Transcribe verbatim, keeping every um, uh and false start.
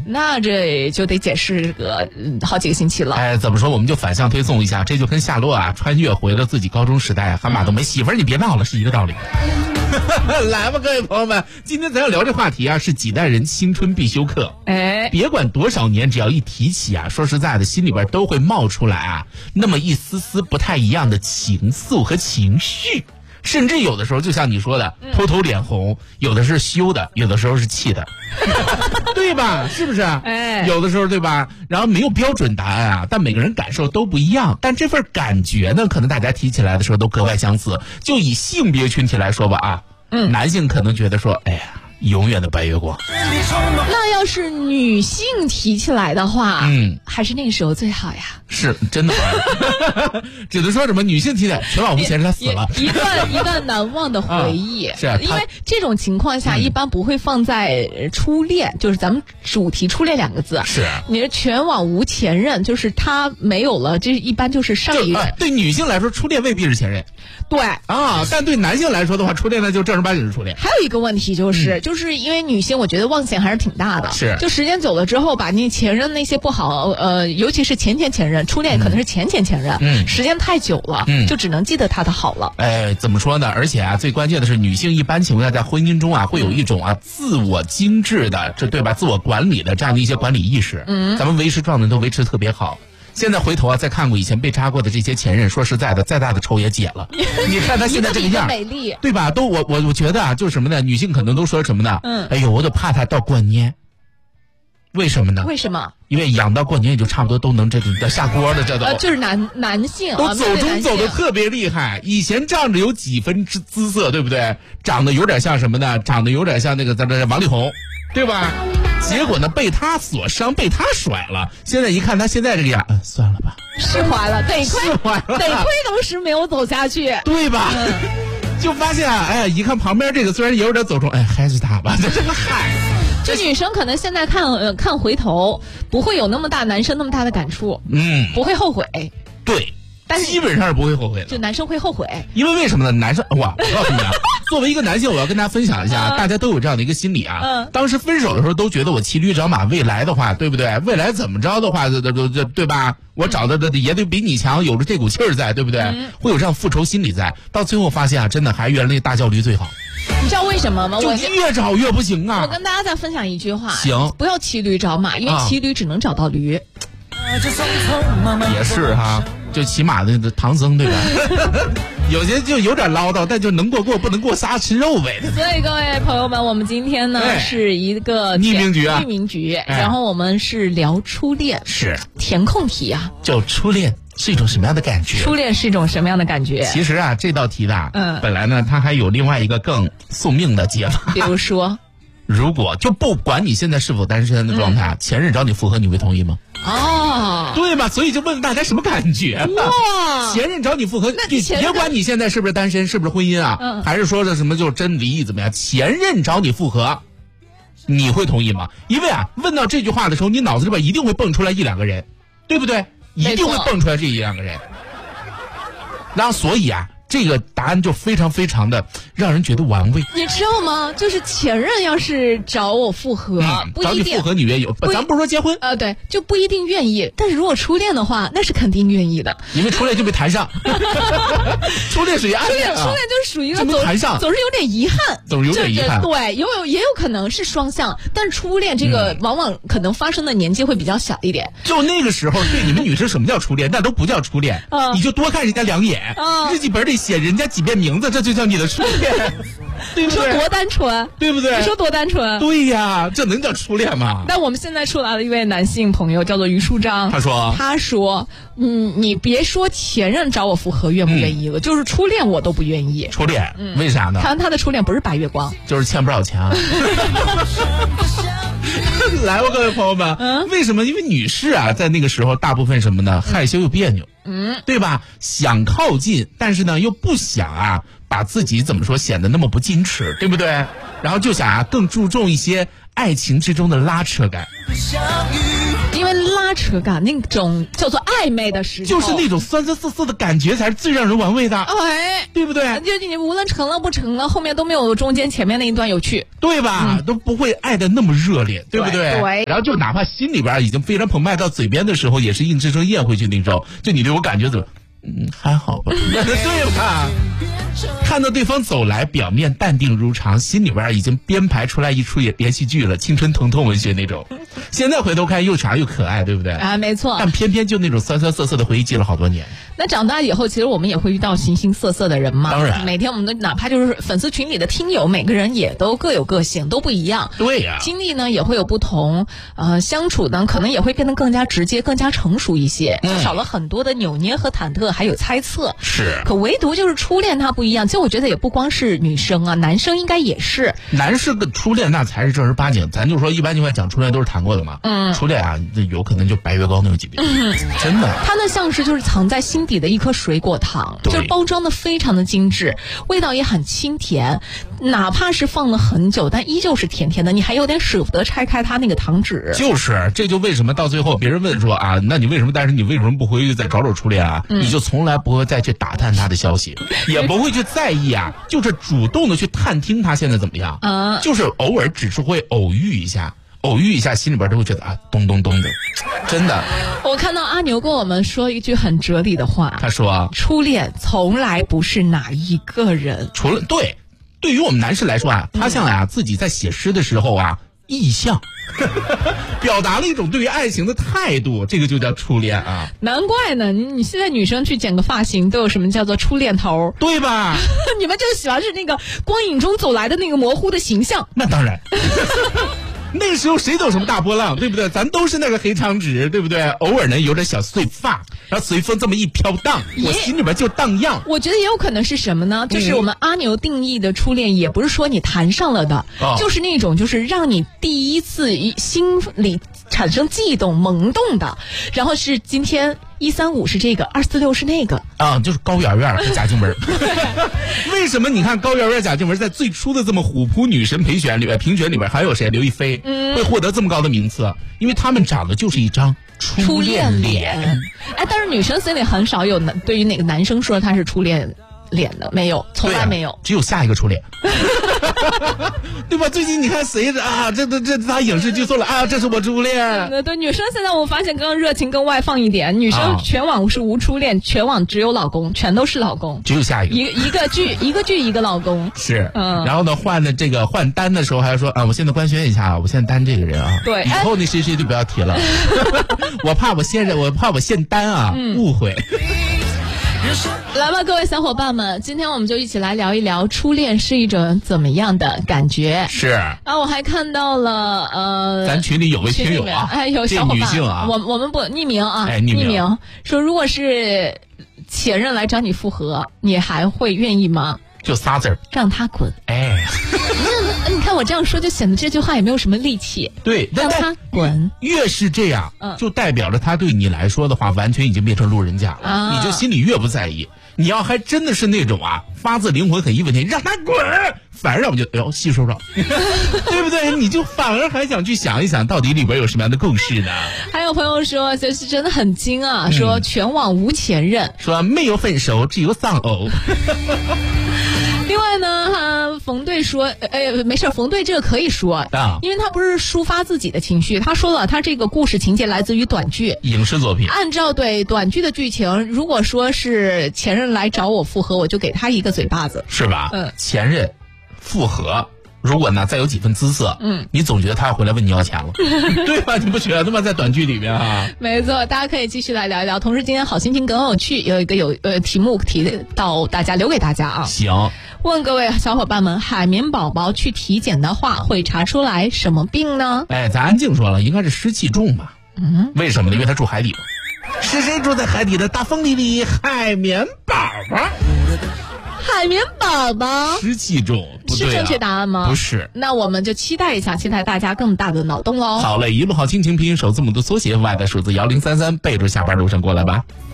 那这就得解释个、嗯、好几个星期了。 哎，怎么说？我们就反向推送一下，这就跟夏洛啊穿越回了自己高中时代，喊马冬梅媳妇儿，你别闹了，是一个道理。来吧，各位朋友们，今天咱要聊这话题啊，是几代人青春必修课。 哎， 别管多少年，只要一提起啊，说实在的，心里边都会冒出来啊，那么一丝丝不太一样的情愫和情绪。甚至有的时候就像你说的，偷偷脸红，有的是羞的，有的时候是气的，对吧？是不是？ 哎， 有的时候对吧？然后没有标准答案啊，但每个人感受都不一样。但这份感觉呢，可能大家提起来的时候都格外相似。就以性别群体来说吧啊，嗯，男性可能觉得说，哎呀，永远的白月光。 那要是女性提起来的话，嗯，还是那个时候最好呀。 是真的，只能说什么女性提的全网无前，她死了， 一段一段难忘的回忆。 啊、是因为这种情况下、嗯、一般不会放在初恋，就是咱们主题初恋两个字。 是你的全网无前任，就是他没有了，这一般就是上一任、呃。 对女性来说，初恋未必是前任。 对啊，但对男性来说的话，初恋呢就正儿八经是初恋。 还有一个问题就是，嗯、就是因为女性，我觉得忘性还是挺大的。 是， 就时间久了之后，把你前任那些不好，呃，尤其是前前前任，初恋可能是前前前任，嗯，时间太久了，嗯，就只能记得他的好了。 哎，怎么说呢？而且啊，最关键的是，女性一般情况下在婚姻中啊，会有一种啊自我精致的，这对吧？自我管理的这样的一些管理意识。嗯，咱们维持状态都维持特别好。现在回头啊，再看过以前被插过的这些前任，说实在的，再大的仇也解了。你看他现在这个样， 美丽， 对吧？都我我我觉得啊，就是什么呢？女性可能都说什么呢？嗯，哎呦，我都怕他到过年。为什么呢？ 为什么？ 因为养到过年也就差不多都能这种下锅了，这都、 呃、就是男男性都走中走的特别厉害。以前仗着有几分之姿色，对不对？长得有点像什么呢？长得有点像那个咱这王力宏，对吧？结果呢，被他所伤，被他甩了。现在一看他现在这个样，嗯，算了吧， 释怀了，得亏得亏当时没有走下去， 对吧？嗯、就发现啊，哎，一看旁边这个虽然也有点走中，哎，还是他吧，这这个嗨。 这女生可能现在看呃看回头不会有那么大男生那么大的感触，嗯，不会后悔， 对，但是基本上是不会后悔的。 就男生会后悔， 因为为什么呢？男生哇，我告诉你啊，作为一个男性，我要跟大家分享一下，嗯、大家都有这样的一个心理啊。嗯，当时分手的时候都觉得我骑驴找马，未来的话，对不对？未来怎么着的话，这这这对吧？我找的也得比你强，有着这股气儿在，对不对？嗯、会有这样复仇心理在，到最后发现啊，真的还原来那大叫驴最好。 你知道为什么吗？ 就越找越不行啊！ 我跟大家再分享一句话： 行， 不要骑驴找马，因为骑驴只能找到驴。 啊、也是哈，就骑马的唐僧对吧？有些就有点唠叨，但就能过过，不能过仨吃肉呗。 所以各位朋友们，我们今天呢、哎、是一个匿名局啊， 匿名局，哎、然后我们是聊初恋， 是填空题啊， 就初恋。是一种什么样的感觉？ 初恋是一种什么样的感觉？ 其实啊，这道题的，嗯，本来呢，它还有另外一个更宿命的解法。 比如说， 如果就不管你现在是否单身的状态，嗯、前任找你复合，你会同意吗？ 哦， 对吧？所以就问大家什么感觉？哇，前任找你复合，那别管你现在是不是单身，是不是婚姻啊，嗯、还是说的什么就是真离异怎么样？前任找你复合，你会同意吗？因为啊，问到这句话的时候，你脑子里边一定会蹦出来一两个人，对不对？一定会蹦出来这一两个人，然后所以啊，这个答案就非常非常的让人觉得玩味。 你知道吗？就是前任要是找我复合， 嗯、 不一定找你复合你愿意，咱不是说结婚， 呃，对，就不一定愿意。但是如果初恋的话，那是肯定愿意的， 因为初恋就没谈上。初恋属于暗恋、啊， 初恋就是属于一个总谈上， 总是有点遗憾， 总是有点遗憾。 对，有有也有可能是双向，但初恋这个往往可能发生的年纪会比较小一点。 就那个时候，对你们女生什么叫初恋？那都不叫初恋，啊、你就多看人家两眼，啊、日记本里写人家几遍名字，这就叫你的初恋。对不对？ 你说多单纯， 对不对？ 你说多单纯？ 对呀，这能叫初恋吗？ 但我们现在出来了一位男性朋友，叫做于书章。 他说：“ 他说，嗯，你别说前任找我复合愿不愿意了，嗯、就是初恋我都不愿意。 初恋，嗯、为啥呢？ 他他的初恋不是白月光， 就是欠不少钱。来吧，各位朋友们，嗯、为什么？因为女士啊，在那个时候大部分什么呢？害羞又别扭，嗯，对吧？想靠近，但是呢又不想啊。”把自己怎么说显得那么不矜持，对不对？然后就想啊更注重一些爱情之中的拉扯感， 因为拉扯感那种叫做暧昧的时候， 就是那种酸酸涩涩的感觉才是最让人玩味的， 哎， 对不对？ 就你无论成了不成了，后面都没有中间前面那一段有趣， 对吧？嗯、都不会爱的那么热烈，对不对？ 对。 然后就哪怕心里边已经非常澎湃，到嘴边的时候也是硬生生咽回去那种，就你对我感觉怎么？嗯，还好吧，对吧？看到对方走来，表面淡定如常，心里边已经编排出来一出连续剧了，青春疼痛文学那种。现在回头看又长又可爱，对不对？ 啊，没错。 但偏偏就那种酸酸涩涩的回忆记了好多年。 那长大以后，其实我们也会遇到形形色色的人嘛。 当然， 每天我们的哪怕就是粉丝群里的听友，每个人也都各有个性，都不一样。 对呀、啊， 经历呢也会有不同，呃，相处呢可能也会变得更加直接、更加成熟一些，就少了很多的扭捏和忐忑，还有猜测。 是。 可唯独就是初恋它不一样，其实我觉得也不光是女生啊，男生应该也是。 男士的初恋那才是正儿八经，咱就说一般情况讲初恋都是谈过的嘛。嗯。初恋啊，有可能就白月光那种级别。嗯。真的。 它呢像是就是藏在心底的一颗水果糖，就是包装的非常的精致，味道也很清甜，哪怕是放了很久，但依旧是甜甜的，你还有点舍不得拆开它那个糖纸。 就是，这就为什么到最后别人问说啊，那你为什么？但是你为什么不回去再找找初恋啊？嗯、你就从来不会再去打探他的消息，也不会去在意啊，就是主动的去探听他现在怎么样。啊，就是偶尔只是会偶遇一下。偶遇一下，心里边都会觉得啊，咚咚咚的，真的。 我看到阿牛跟我们说一句很哲理的话， 他说：“ 初恋从来不是哪一个人， 除了对，对于我们男士来说啊，他像啊自己在写诗的时候啊，意象，表达了一种对于爱情的态度，这个就叫初恋啊。 难怪呢，你你现在女生去剪个发型都有什么叫做初恋头， 对吧？ 你们就喜欢是那个光影中走来的那个模糊的形象， 那当然。”那个时候谁都有什么大波浪，对不对？咱都是那个黑长直，对不对？偶尔呢有点小碎发，然后随风这么一飘荡，我心里边就荡漾。 我觉得也有可能是什么呢？就是我们阿牛定义的初恋，也不是说你谈上了的，嗯、就是那种就是让你第一次心里产生悸动、萌动的，然后是今天一三五是这个，二四六是那个啊，就是高圆圆和贾静雯。为什么你看高圆圆、贾静雯在最初的这么虎扑女神评选里面，评选里面还有谁？刘亦菲、嗯、会获得这么高的名次，因为他们长得就是一张初恋脸。 哎，但是女生心里很少有男对于哪个男生说他是初恋脸的，没有，从来没有， 啊、只有下一个初恋。对吧？最近你看谁啊？这这这他影视剧做了啊，这是我初恋。 对对，女生现在我发现更热情、更外放一点。女生全网是无初恋，全网只有老公，全都是老公， 只有下一个。 一个一个剧一个剧一个老公是。嗯。然后呢，换的这个换单的时候还说啊，我现在官宣一下，我现在单这个人啊。 对。 以后那谁谁就不要提了，我怕我现我怕我现单啊，嗯、误会。 来吧，各位小伙伴们，今天我们就一起来聊一聊初恋是一种怎么样的感觉。 是啊，我还看到了呃， 咱群里有位听友啊， 哎，有小伙伴， 女性啊， 我我们不匿名啊， 哎，匿名, 匿名说，如果是前任来找你复合，你还会愿意吗？ 就仨字儿， 让他滚。 哎， 你看我这样说，就显得这句话也没有什么力气。 对， 让他滚。 越是这样，嗯，就代表着他对你来说的话，完全已经变成路人甲了。啊、你就心里越不在意。你要还真的是那种啊，发自灵魂很义愤填膺，让他滚，反而让我们就哎呦细说说，对不对？你就反而还想去想一想，到底里边有什么样的共识呢？还有朋友说，这是真的很精啊，说全网无前任， 嗯、说没有分手，只有丧偶。 另外呢，哈，冯队说，哎，没事，冯队这个可以说啊，因为他不是抒发自己的情绪，他说了，他这个故事情节来自于短剧、 影视作品。 按照对短剧的剧情，如果说是前任来找我复合，我就给他一个嘴巴子， 是吧？嗯，前任复合。如果呢再有几分姿色，嗯，你总觉得他要回来问你要钱了，对吧？你不觉得吗？在短剧里面啊， 没错，大家可以继续来聊一聊。同时，今天好心情更有趣，有一个有呃题目提到大家，留给大家啊。 行， 问各位小伙伴们，海绵宝宝去体检的话，会查出来什么病呢？ 哎，咱安静说了，应该是湿气重吧？嗯，为什么呢？因为他住海底嘛。是谁住在海底的大风里里？海绵宝宝。 海绵宝宝湿气重，不对啊， 是正确答案吗？ 不是， 那我们就期待一下，期待大家更大的脑洞喽。 好嘞，一路好心情拼音首字母的缩写，外的数字幺零三三，备注下班路上过来吧。